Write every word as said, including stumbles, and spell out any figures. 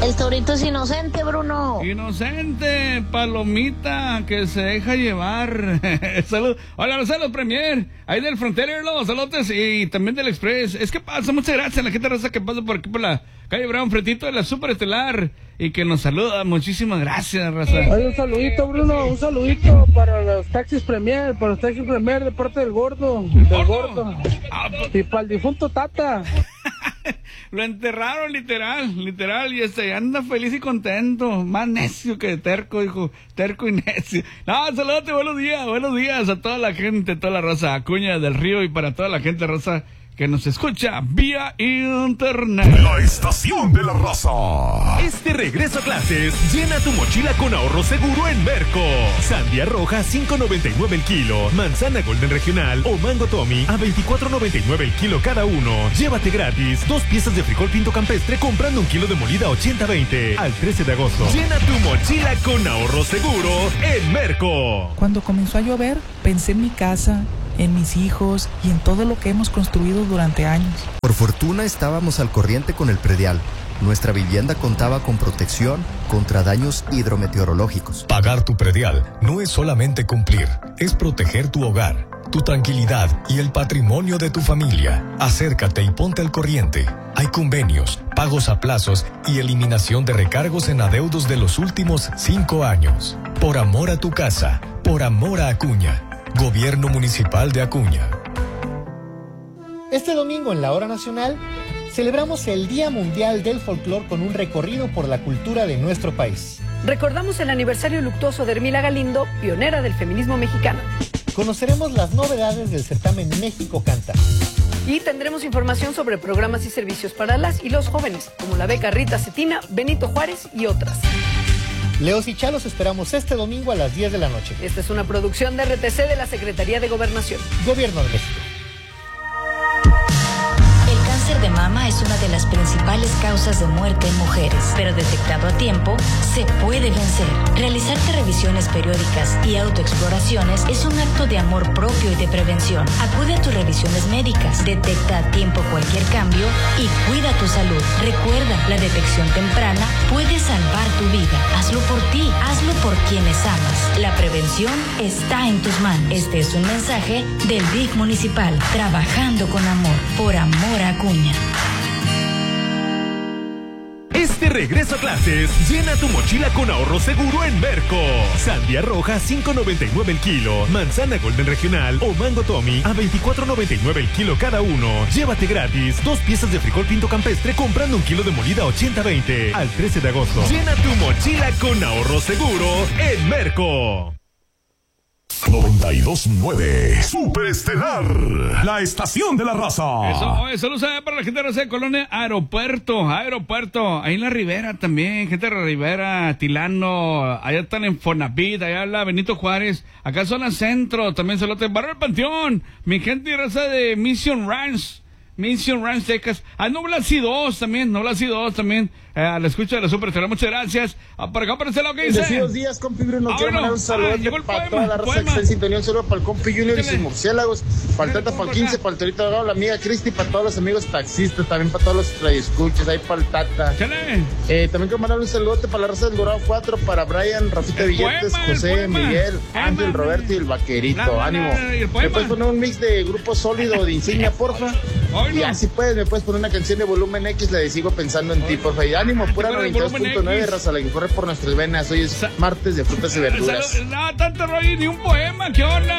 Este ahorita es inocente, Bruno. Inocente, palomita, que se deja llevar. Salud. Hola, saludos, Premier. Ahí del Frontera, los saludos y también del Express. Es que pasa, muchas gracias a la gente raza que pasa por aquí por la calle Brown, fretito de la Super Estelar y que nos saluda. Muchísimas gracias, raza. Oye, un saludito, Bruno, un saludito para los taxis Premier, para los taxis Premier de parte del gordo, del gordo. Ah, pues... Y para el difunto Tata. Lo enterraron literal, literal, y este anda feliz y contento, más necio que terco, hijo, terco y necio. No, saludos, buenos días, buenos días a toda la gente, toda la raza Acuña del Río y para toda la gente raza que nos escucha vía internet. La estación de la raza. Este regreso a clases, llena tu mochila con ahorro seguro en Merco. Sandía roja, cinco noventa y nueve el kilo. Manzana Golden Regional o Mango Tommy a veinticuatro noventa y nueve el kilo cada uno. Llévate gratis dos piezas de frijol pinto campestre comprando un kilo de molida ochenta veinte. Al trece de agosto. Llena tu mochila con ahorro seguro en Merco. Cuando comenzó a llover, pensé en mi casa, en mis hijos y en todo lo que hemos construido durante años. Por fortuna estábamos al corriente con el predial. Nuestra vivienda contaba con protección contra daños hidrometeorológicos. Pagar tu predial no es solamente cumplir, es proteger tu hogar, tu tranquilidad y el patrimonio de tu familia. Acércate y ponte al corriente. Hay convenios, pagos a plazos y eliminación de recargos en adeudos de los últimos cinco años. Por amor a tu casa, por amor a Acuña. Gobierno Municipal de Acuña. Este domingo en la Hora Nacional celebramos el Día Mundial del Folclor con un recorrido por la cultura de nuestro país. Recordamos el aniversario luctuoso de Hermila Galindo, pionera del feminismo mexicano. Conoceremos las novedades del certamen México Canta. Y tendremos información sobre programas y servicios para las y los jóvenes, como la beca Rita Cetina, Benito Juárez y otras. Leos y Chalos esperamos este domingo a las diez de la noche. Esta es una producción de R T C de la Secretaría de Gobernación. Gobierno de México. El cáncer de mama es una de las principales causas de muerte en mujeres, pero detectado a tiempo, se puede vencer. Realizarte revisiones periódicas y autoexploraciones es un acto de amor propio y de prevención. Acude a tus revisiones médicas, detecta a tiempo cualquier cambio y cuida tu salud. Recuerda, la detección temprana puede salvar tu vida. Hazlo por ti, hazlo por quienes amas. La prevención está en tus manos. Este es un mensaje del D I F municipal, trabajando con amor, por amor a Acuña. Este regreso a clases, llena tu mochila con ahorro seguro en Merco. Sandía roja, cinco noventa y nueve el kilo. Manzana Golden Regional o Mango Tommy a veinticuatro noventa y nueve el kilo cada uno. Llévate gratis dos piezas de frijol pinto campestre comprando un kilo de molida ochenta veinte. Al trece de agosto. Llena tu mochila con ahorro seguro en Merco. noventa y dos punto nueve Super Estelar, la estación de la raza. Eso, eso lo sabe para la gente de la Colonia Aeropuerto, Aeropuerto, ahí en la Ribera también, gente de la Ribera, Tilano, allá están en Fonapit, allá la Benito Juárez, acá zona centro, también se lo te Barrio del Panteón, mi gente de raza de Mission Ranch, Mission Ranch, Texas, a Noblas y dos también, Noblas y dos también, eh, a la escucha de la Super Estelar, muchas gracias. Ah, por acá aparece lo que dice. Bendecidos días, compi Bruno. Ah, Quiero bueno. mandar un saludo ah, para toda la raza que está en sintonía. Un saludo para el compi Junior y sus murciélagos. Para el Tata, para el quince, para el Torito Delgado, la amiga Cristi, para todos los amigos taxistas, también para todos los radioescuchas, ahí para el Tata. Eh, también quiero mandar un saludote para la raza del Dorado cuatro, para Brian, Rafita Villetes, poema, José, Miguel, Ángel, Roberto y el Vaquerito. La, la, Ánimo. la, ¿y el ¿Me puedes poner un mix de Grupo Sólido de Insignia, porfa? Y así puedes, me puedes poner una canción de Volumen X, la de Sigo Pensando en Ti, porfa. Y ánimo, pura noventa y dos punto nueve, raza, la que corre por nuestras venas. Hoy es martes de frutas y verduras. No, tanto rollo, ni un poema, ¿qué onda?